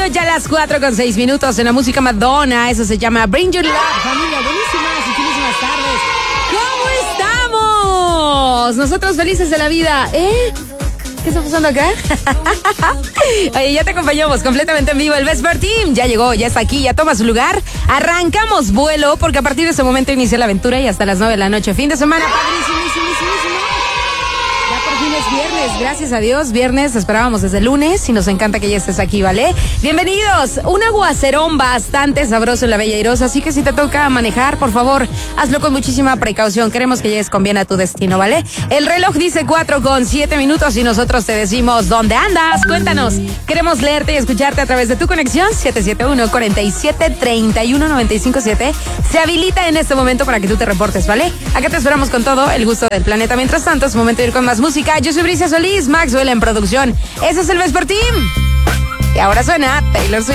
siendo ya las 4:06 en la música Madonna. Eso se llama Bring Your Love. Familia, buenísimas y finísimas tardes. ¿Cómo estamos? Nosotros felices de la vida, ¿eh? ¿Qué está pasando acá? Oye, ya te acompañamos completamente en vivo. El Vesper Team ya llegó, ya está aquí, ya toma su lugar. Arrancamos vuelo porque a partir de ese momento inicia la aventura y hasta las 9 de la noche. Fin de semana, padrísimo. Ya por fin es viernes, gracias a Dios. Viernes, esperábamos desde el lunes y nos encanta que ya estés aquí, ¿vale? Bienvenidos. Un aguacerón bastante sabroso en la Bella Airosa, así que si te toca manejar, por favor, hazlo con muchísima precaución. Queremos que llegues con bien a tu destino, ¿vale? El reloj dice 4:07 y nosotros te decimos ¿dónde andas? Cuéntanos. Queremos leerte y escucharte a través de tu conexión 771-47-31-957. Se habilita en este momento para que tú te reportes, ¿vale? Acá te esperamos con todo el gusto del planeta. Mientras tanto, es momento de ir con más música. Yo soy Bricia Solís, Maxwell en producción. Ese es el Vesper Team. Y ahora suena Taylor Swift.